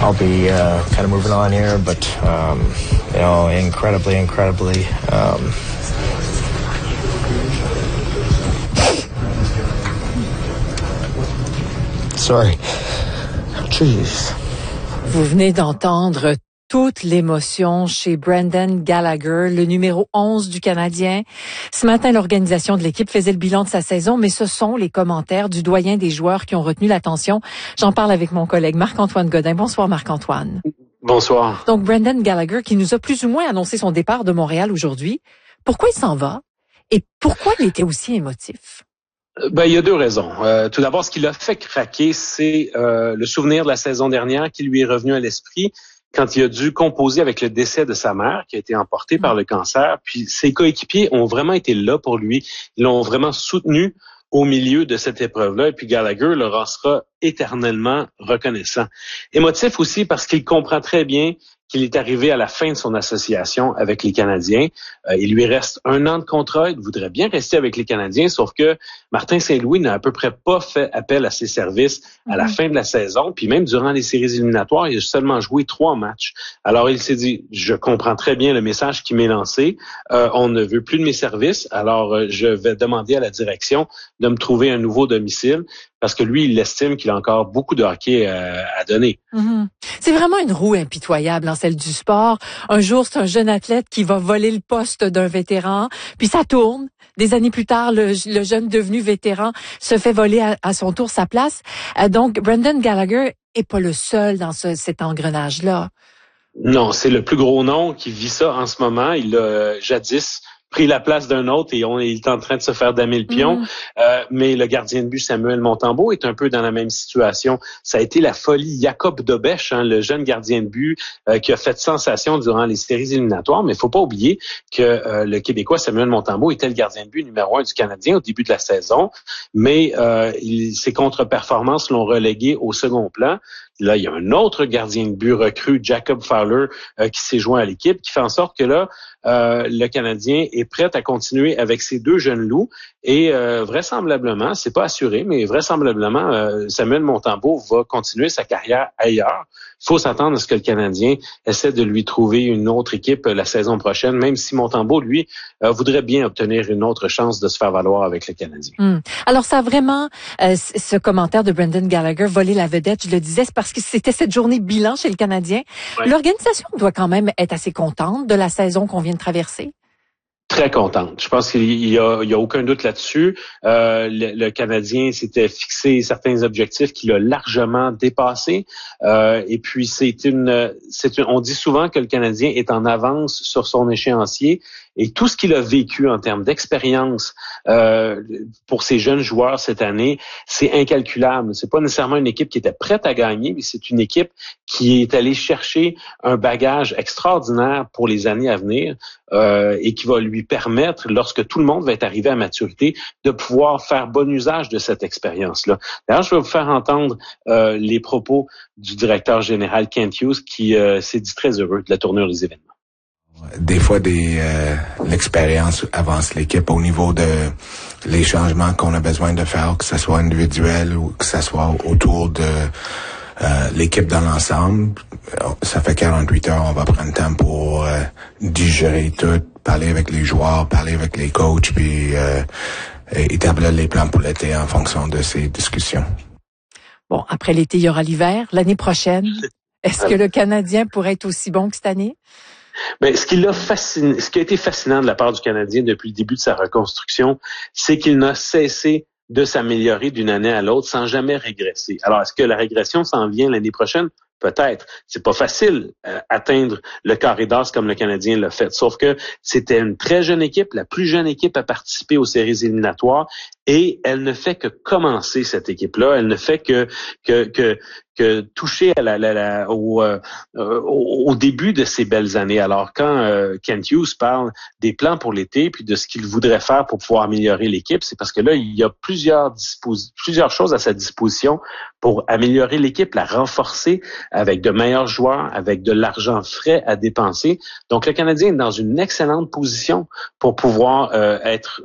I'll be kind of moving on here, but incredibly. Sorry. Jeez. Vous venez d'entendre toute l'émotion chez Brendan Gallagher, le numéro 11 du Canadien. Ce matin, l'organisation de l'équipe faisait le bilan de sa saison, mais ce sont les commentaires du doyen des joueurs qui ont retenu l'attention. J'en parle avec mon collègue Marc-Antoine Godin. Bonsoir Marc-Antoine. Bonsoir. Donc Brendan Gallagher qui nous a plus ou moins annoncé son départ de Montréal aujourd'hui. Pourquoi il s'en va et pourquoi il était aussi émotif? Il y a deux raisons. Tout d'abord, ce qui l'a fait craquer, c'est le souvenir de la saison dernière qui lui est revenu à l'esprit quand il a dû composer avec le décès de sa mère qui a été emportée par le cancer. Puis ses coéquipiers ont vraiment été là pour lui. Ils l'ont vraiment soutenu au milieu de cette épreuve-là. Et puis Gallagher leur en sera éternellement reconnaissant. Émotif aussi parce qu'il comprend très bien qu'il est arrivé à la fin de son association avec les Canadiens. Il lui reste 1 an de contrat. Il voudrait bien rester avec les Canadiens, sauf que Martin Saint-Louis n'a à peu près pas fait appel à ses services à la fin de la saison. Puis même durant les séries éliminatoires, il a seulement joué 3 matchs. Alors il s'est dit, je comprends très bien le message qui m'est lancé. On ne veut plus de mes services. Alors je vais demander à la direction de me trouver un nouveau domicile. Parce que lui, il estime qu'il a encore beaucoup de hockey à donner. Mm-hmm. C'est vraiment une roue impitoyable, celle du sport. Un jour, c'est un jeune athlète qui va voler le poste d'un vétéran, puis ça tourne. Des années plus tard, le jeune devenu vétéran se fait voler à son tour sa place. Donc, Brendan Gallagher est pas le seul dans cet engrenage-là. Non, c'est le plus gros nom qui vit ça en ce moment. Il a jadis pris la place d'un autre et il est en train de se faire damer le pion. Mais le gardien de but Samuel Montembeault est un peu dans la même situation. Ça a été la folie Jacob Dobèche, le jeune gardien de but qui a fait sensation durant les séries éliminatoires. Mais il faut pas oublier que le Québécois Samuel Montembeault était le gardien de but numéro 1 du Canadien au début de la saison. Mais ses contre-performances l'ont relégué au second plan. Là, il y a un autre gardien de but recru, Jacob Fowler, qui s'est joint à l'équipe, qui fait en sorte que là, le Canadien est prêt à continuer avec ces 2 jeunes loups. Et vraisemblablement, c'est pas assuré, mais vraisemblablement, Samuel Montembeault va continuer sa carrière ailleurs. Il faut s'attendre à ce que le Canadien essaie de lui trouver une autre équipe la saison prochaine, même si Montembeault, lui, voudrait bien obtenir une autre chance de se faire valoir avec le Canadien. Alors, ça a vraiment, ce commentaire de Brendan Gallagher, volé la vedette, je le disais, c'est parce que c'était cette journée bilan chez le Canadien. Ouais. L'organisation doit quand même être assez contente de la saison qu'on vient de traverser. Très contente. Je pense qu'il y a aucun doute là-dessus. Le Canadien s'était fixé certains objectifs qu'il a largement dépassés. Et puis on dit souvent que le Canadien est en avance sur son échéancier. Et tout ce qu'il a vécu en termes d'expérience pour ces jeunes joueurs cette année, c'est incalculable. C'est pas nécessairement une équipe qui était prête à gagner, mais c'est une équipe qui est allée chercher un bagage extraordinaire pour les années à venir et qui va lui permettre, lorsque tout le monde va être arrivé à maturité, de pouvoir faire bon usage de cette expérience-là. D'ailleurs, je vais vous faire entendre les propos du directeur général Kent Hughes qui s'est dit très heureux de la tournure des événements. Des fois, l'expérience avance l'équipe au niveau de les changements qu'on a besoin de faire, que ce soit individuel ou que ce soit autour de l'équipe dans l'ensemble. Ça fait 48 heures, on va prendre le temps pour digérer tout, parler avec les joueurs, parler avec les coachs, puis établir les plans pour l'été en fonction de ces discussions. Bon, après l'été, il y aura l'hiver. L'année prochaine, est-ce que le Canadien pourrait être aussi bon que cette année? Ben, ce qui a été fascinant de la part du Canadien depuis le début de sa reconstruction, c'est qu'il n'a cessé de s'améliorer d'une année à l'autre sans jamais régresser. Alors, est-ce que la régression s'en vient l'année prochaine? Peut-être. C'est pas facile atteindre le carré d'as comme le Canadien l'a fait. Sauf que c'était une très jeune équipe, la plus jeune équipe à participer aux séries éliminatoires, et elle ne fait que commencer cette équipe-là. Elle ne fait que toucher à au début de ces belles années. Alors quand Kent Hughes parle des plans pour l'été puis de ce qu'il voudrait faire pour pouvoir améliorer l'équipe, c'est parce que là il y a plusieurs choses à sa disposition pour améliorer l'équipe, la renforcer avec de meilleurs joueurs, avec de l'argent frais à dépenser. Donc le Canadien est dans une excellente position pour pouvoir être